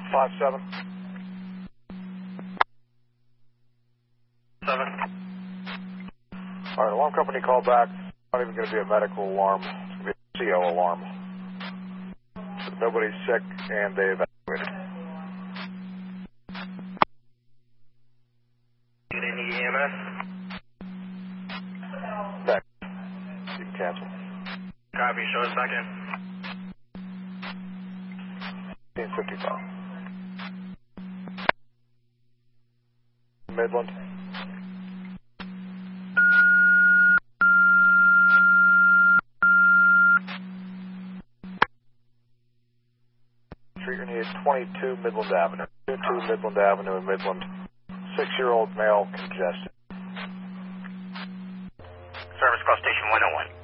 5-7. 7. Alright, alarm company call back. Not even going to be a medical alarm. It's going to be a CO alarm. So nobody's sick and they evacuated. Do they need EMS? Back. You can cancel. Copy, show us back in. 1555. Midland. Street need 22 Midland Avenue. 22 Midland Avenue in Midland. 6-year-old male congested. Service call station 101.